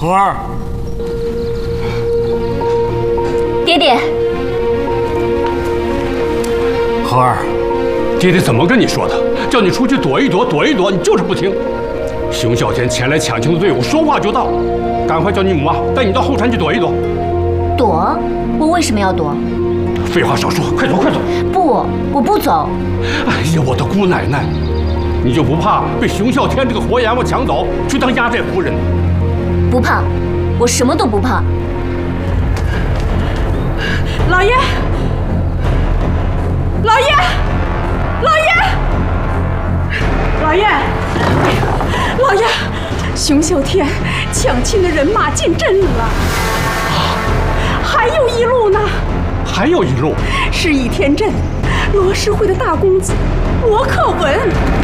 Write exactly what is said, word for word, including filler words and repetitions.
荷儿， 爹爹， 荷儿，爹爹怎么跟你说的？叫你出去躲一躲，躲一躲，你就是不听。熊啸天前来抢亲的队伍说话就到，赶快叫你母妈带你到后山去躲一躲。 躲？我为什么要躲？ 废话少说，快走快走！ 不，我不走。 哎呀，我的姑奶奶，你就不怕被熊啸天这个活阎王抢走，去当压寨夫人？ 不怕，我什么都不怕。 老爷，老爷，老爷，老爷，老爷，熊啸天抢亲的人马进镇了，还有一路呢。 还有一路， 是倚天镇罗氏会的大公子罗克文。